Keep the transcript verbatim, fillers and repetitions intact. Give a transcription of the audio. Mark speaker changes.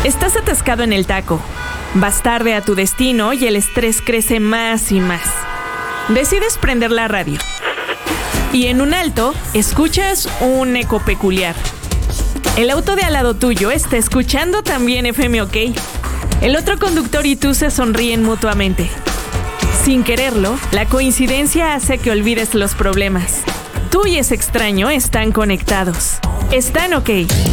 Speaker 1: Estás atascado en el taco. Vas tarde a tu destino y el estrés crece más y más. Decides prender la radio. Y en un alto, escuchas un eco peculiar. El auto de al lado tuyo está escuchando también F M OK. El otro conductor y tú se sonríen mutuamente. Sin quererlo, la coincidencia hace que olvides los problemas. Tú y ese extraño están conectados. Están OK.